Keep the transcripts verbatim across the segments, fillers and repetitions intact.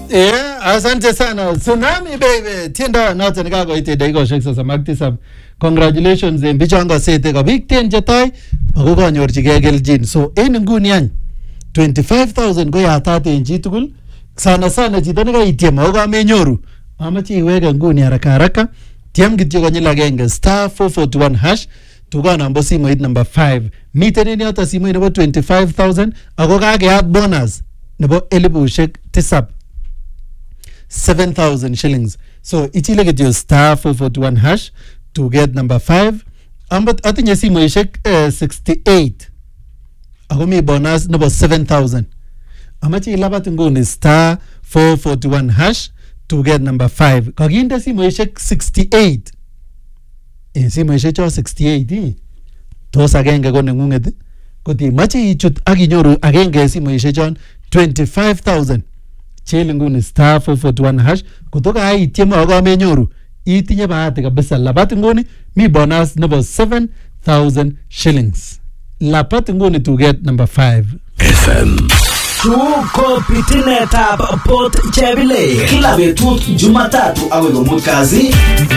Yeah, asante sana. Tsunami baby. Tienda noto nikakoite dakikoshek sosom ak tisab. Congratulations en bichongo sete ko big ten chetai ako kanyorchigei keljin. So en nguni any twenty-five thousand ko yatat en chi tugul. Sana sana chito nekaityem ako kamenyoru. Amache iweke nguni haraka haraka. Tiem kityo konyil agenge star four forty-one hash. Tuko nambo simoit number five. Miten en yoto simoit nebo twenty-five thousand ako kakeyat bonus nebo elibushek tisab. seven thousand shillings. So ichile get your star four forty-one hash to get number five. Ambat atinye simoishek uh, sixty-eight. Ako mi bonus number seven thousand. Amachi ilabat nguni star four forty-one hash to get number five. Kaginde simoishek sixty-eight. Eh simoishek cho sixty-eight eh. Tos agenge ko nengunget. Koti machi ichut akinyoru agenge simoishek chon twenty-five thousand. Chele nguni star four forty-one hash kutoka aityem akamenyoru itinye bahati kabisa. Lapat nguni mi bonus number seven thousand shillings. Lapat nguni to get number five. F M Tuko pitinetab Port Chebile kila betut Jumatatu awe komut kazi.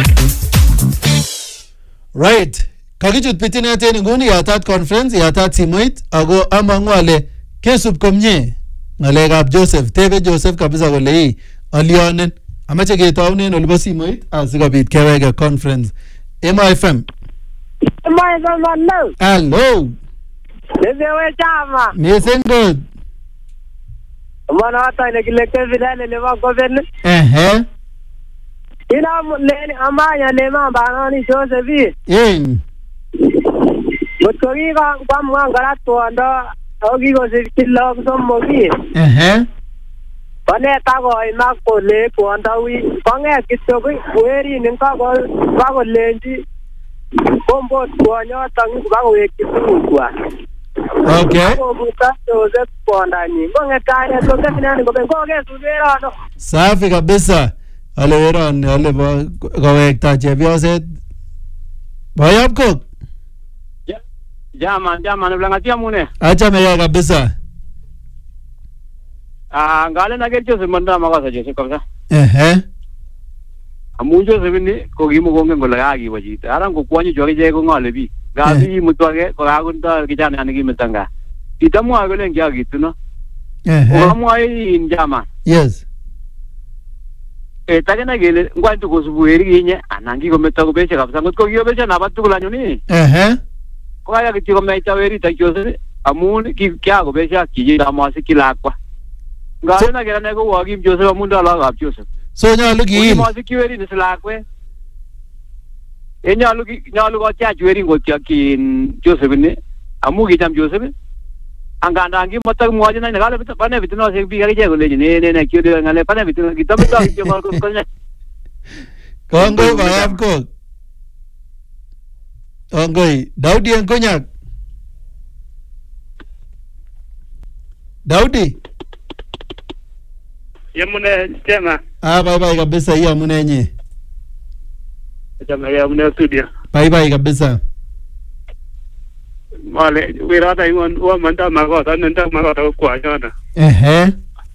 Right. Kakichut pitinet en nguni yatat conference yatat simoit ako amangu ale kesup komye ngalekab Joseph. Tebe Joseph kabisa kole hii alionen amache ketaunen olibo simoit asikobit keweke conference. Emo F M. Emo F M hello. Hello. Nezewe chama. Mesen good. Mwana hata ile kile kevile leva governor. Eh eh. Ina leni amanya lema banani Joseph. Eh. Mutkogi ka kwa mwangara tondo ogi go sikilo somogi. Eh eh. Bane tago ima kole kwanda wi bange kitoko weri ninka go bago lenji bombo kwanya tangi bago wekitukwa. Okay. Buka Joseph kwanda ni bange tane to kefinani go go ge subera no. Safi kabisa. Ale weron ale ba kawekta chepyoset. Bayap kok. Jaman, jaman, ulangatia mune. Acha meya kabisa. Ah, ngale na get Joseph manda makasa Joseph kabisa. Eh eh. Amu Joseph ni ko gimu gonge ngola yagi wajita. Aran ko kwani joge je ko ngale bi. Gabi mutwage ko agunta kijana ani gimetanga. Itamu agole ngia gitu no. Eh eh. Amu ai njama. Yes. Eh tagena gele ngwantu ko subueri ginye anangi ko meta ko beche kabisa ngotko giyo beche na batu kulanyo ni. Eh eh. Kwa ya kitiko meita weri ta Joseph amu ki kya ko beche kiji amasi kilakwa. Ngale na gele nego wagi Joseph amu ndala gab Joseph. So nyalu ki amasi kiweri ni slakwe. E nyalu ki nyalu ko cha weri ngotya kin Joseph ni amu ki jam Joseph. Anganda angi motak muaje na ngale bit pane bitno se bi gari je gole ne ne ne kyo de ngale pane bitno kita mita kyo ko ko ne Kongo bayap ko. Kongo Daudi en konyak. Daudi. yamune tema Ah bye bye kabisa hiyo mune nye. Jama yamune studio Bye bye kabisa. Male wirata iwan wa manda magota nenda magota kwa jana. Eh eh.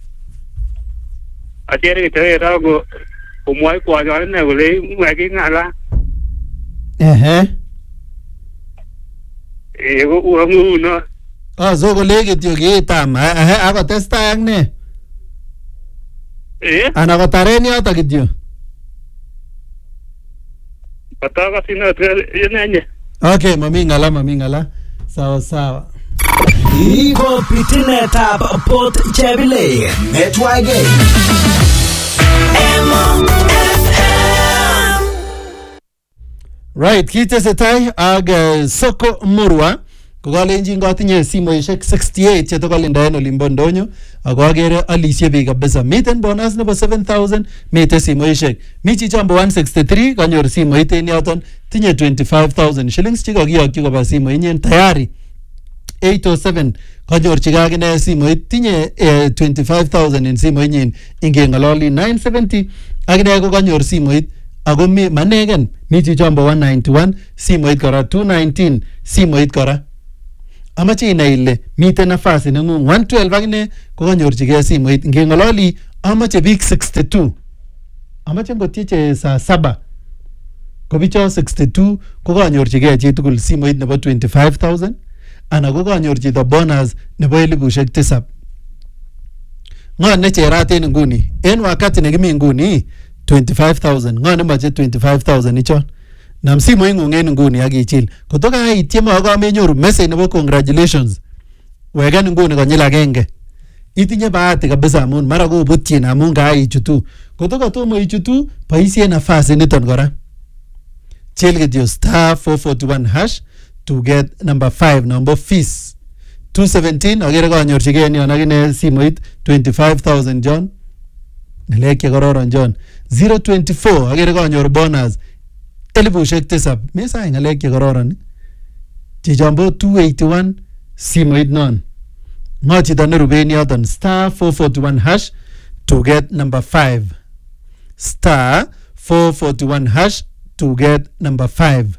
Atiere te rago umwai kwa jana ne gole mwagi ngala. Eh eh. Ego uamu no. Ah zo gole kityo kitam. Eh eh ako testa ak ne. Eh? Ana ko tareni ata kityo. Pataka sina yenye. Okay, mami ngala mami ngala. Sawa sawa. Iko pitinetab Port Chebile Network Right, kitesetai ak uh, soko murwa kokalenjin katinye simoishek sixty-eight chetokolindaen olimbo ndonyo ako akere alishe biik kabisa. Miten bonus nebo seven thousand, miten simoishek. Mi chichambo one sixty-three kanyor simoit en yoton tinye twenty-five thousand shillings chekakiyokyi koba simoinyin tayari. eight oh seven kanyorchigei akine simoit tinye eh, twenty-five thousand en simoinyin ingeng'ololi. Nine seventy akine ko kanyor simoit ako mi manegen mi chichambo one ninety-one simoit kora two nineteen simoit kora. Amache inai ile miten nafasi nengung one twelve akine ko kanyorchigei simoit ngeng'ololi amache biik sixty-two amache ngotieche saa saba ko bicho sixty-two ko kanyorchigei chi tugul simoit nebo twenty-five thousand ana ko kanyor chito bonus nebo elibushek tisab. Ng'o ne cherat en nguni en wakati nekimi nguni twenty-five thousand ng'o nemache twenty-five thousand ichon nam simoit ng'ung en nguni ak ichil kotoka ityeme ak kamenyoru message nebo congratulations wekan nguni konyil agenge itinye bahati kabisa amun mara kobutyin amun kaichutu kotoka tomo ichutu boisien nafasi niton kora chil kityo star four forty-one hash to get number five number fees two seventeen agere kanyorchigei en yon akine simoit twenty-five thousand John ngalek che kororon John zero twenty-four agere kanyor bonus elibushek tisab mesa ngalek che kororon chichombo two eighty-one simoit non ng'o chito neruben yoton star four forty-one hash to get number five star four forty-one hash to get number five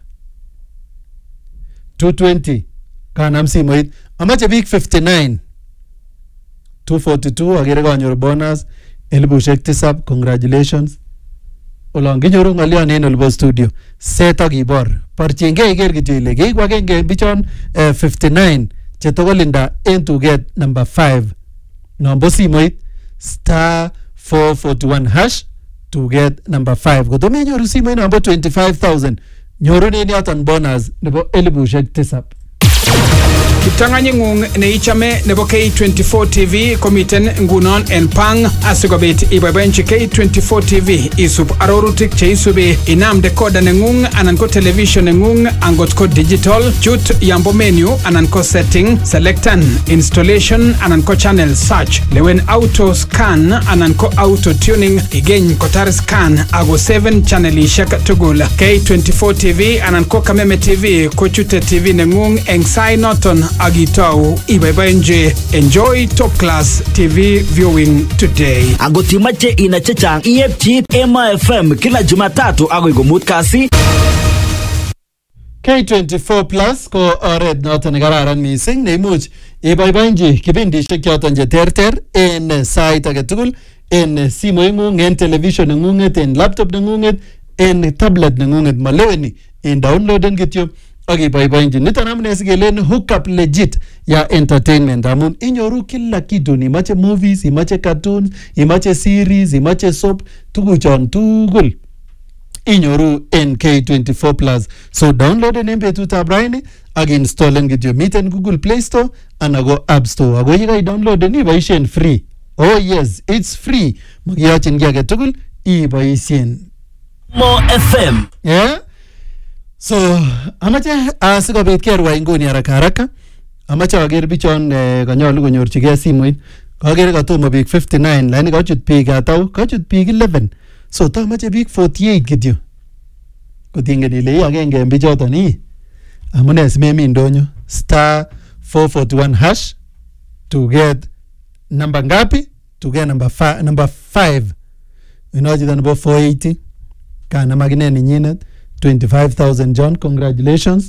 two twenty kanam simoit amache biik fifty-nine two forty-two agere kanyor bonus elibushek tisab congratulations olon kinyoru ng'olyon en olbo studio set ak ibor porchingei iker kityo ile keik agenge bichon uh, fifty-nine chetokolinda en tuget number five nombo simoit star four forty-one hash to get number five kotomenyoru simoit nombo twenty-five thousand nyorunen yoton bonus nebo elibushek tisab. Kiptanganying'ung neichame nebo K twenty-four T V komiten ngunon en pang asikobit iboiboenchi K twenty-four T V isub arorutik cheisubi inam decoder neng'ung anan ko television neng'ung angot ko digital chut yambo menu anan ko setting selectan installation anan ko channel search lewen auto scan anan ko auto tuning igeny kotar scan ago seven channelishek tugul K twenty-four T V anan ko Kameme T V ko chute T V neng'ung eng sai noton agitau ibaibaenje. Enjoy top class T V viewing today. Agotimache ina chechang iepchi Ema F M kila Jumatatu agoi komut kasi. K twenty-four plus ko oret noton nekararan mising neimuch ibaibaenji kibindishek choton che terter en sait age tugul en simoing'ung en television neng'ung'et en laptop neng'ung'et en tablet neng'ung'et maleweni en downloaden kityo ak iboiboenji niton amune sikelen hook up legit ya entertainment amun inyoru kila kitu imache movies imache cartoons imache series imache soap tuguchon tugul inyoru en K twenty-four plus so downloaden en betutab raini ak installen kityo miten Google Play Store ana go App Store ako yekai downloaden iboisien free. Oh yes, it's free makiyochin ki age tugul iboisien Mo F M. Yeah. So amache asikobit kerwa inguni haraka haraka amache ager bichon eh, kanyolu konyorchigei simoit kagere katomo biik fifty-nine lakini kachut biik atau kachut biik eleven so ta amache biik forty-eight kityo kotingen ile agenge en bichoton ii amune simemi ndonyo star four forty-one hash to get number ngapi to get number five number five inoji dan bo four eighty kana magine ni nyinet twenty-five thousand John congratulations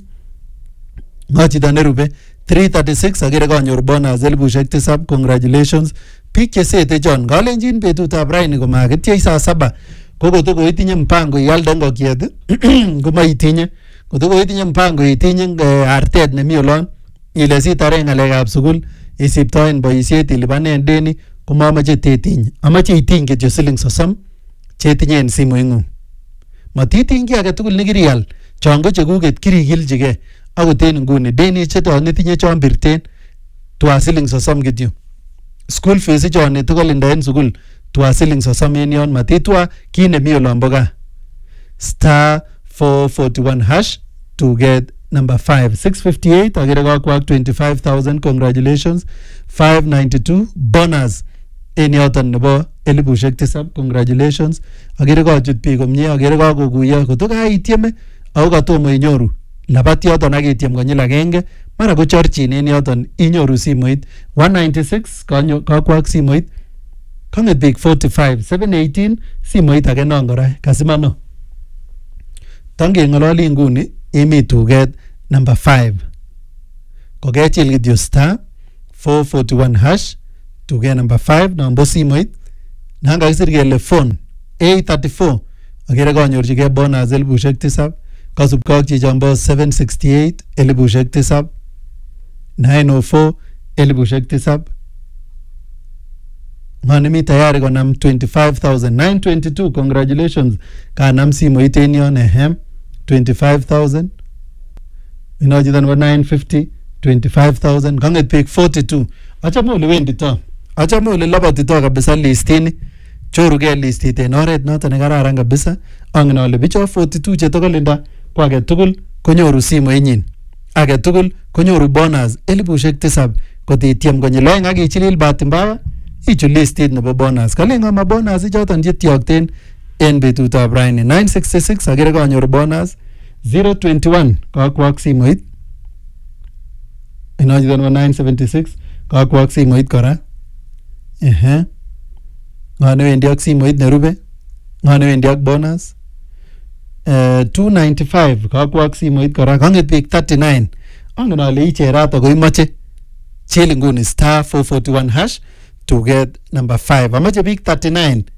ngachi danerube three thirty-six agere kanyor bonus elibushek tisab congratulations pick chesete John ngalenjin betutab raini komakitye saa saba kokotoko itinye mpango ialde ngokiet koma itinye kotoko itinye mpango itinye artet nemi olon ile sitare ngalekab sukul isiptoen boisiet ilipanen deni komamache tetinye amache itiny kityo siling sosom chetinye en simoing'ung matitiny ki age tugul nekirial chon ko chekuket kirikilchigei akot en nguni deni cheton netinye chon birten twa siling sosom kityo school fees chon netikolinda en sukul twa siling sosom en yon matitwa ki nemi olombo gaa star four forty-one hash to get number five six fifty-eight agere kakwak twenty-five thousand congratulations five ninety-two bonus en yoton nebo elibushek tisab congratulations agere kachut biik komie agere kakokuyo kotoka itieme ako katomo inyoru labat yoton ak itiem konyil agenge mara kochorchin en yoton inyoru simoit one ninety-six kakwak simoit kang'et biik forty-five seven eighteen simoit age non kora kasimano tangeng'ololi nguni imi tuget number five kokechil kityo star four forty-one hash tuget number five nombo simoit nan kakisir kele phone A thirty-four akere kanyorchigei bonus elibushek tisab kasubkei ak chichombo seven sixty-eight elibushek tisab nine oh four elibushek tisab Manemi tayari konam twenty-five thousand nine twenty-two. Congratulations. Kanam simoit en yon ehem twenty-five thousand. Inoji dan wa nine fifty twenty-five thousand. Kanget pik forty-two. Achame ole wendito. Achame ole labotito kabisa listini. Choruge listit en oret noton ne kararan kabisa. Angen ole bicho forty-two che tokolinda ko age tugul konyoru simoinyin. Age tugul konyoru bonus elibushek tisab kotitiem konyil oeng ak ichilil bahati mbaya ichu listit nebo bonus. Kalenga ma bonus ichoton chetiokten en betutab raini. Nine sixty-six akere kanyor bonus. Zero twenty-one kakwak simoit. Inoji dan wa nine seventy-six kakwak simoit kora. Ehe. Ngane wendi ak simoit nerube. Ngane wendi ak bonus. Uh, two ninety-five kakwak simoit kora. Kanget pik thirty-nine. Angen ale icherat ako imache chil nguni star four forty-one hash to get number five. Amache pik thirty-nine